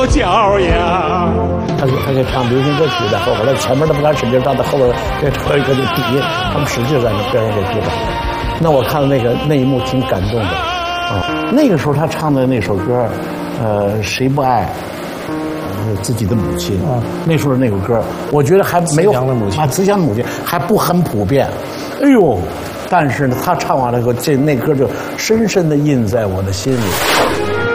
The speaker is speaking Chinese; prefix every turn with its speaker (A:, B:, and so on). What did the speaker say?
A: 脚呀。
B: 他给唱流行歌曲在后边，他前面他不敢使劲唱，在后边给唱一个就底下他们使劲在那边上给鼓掌。那我看到那一幕挺感动的啊。那个时候他唱的那首歌，谁不爱自己的母亲啊？那时候那首歌，我觉得还没有
C: 慈祥的母亲
B: 啊，慈祥的母亲还不很普遍。哎呦，但是呢，他唱完了以后，那歌就深深的印在我的心里。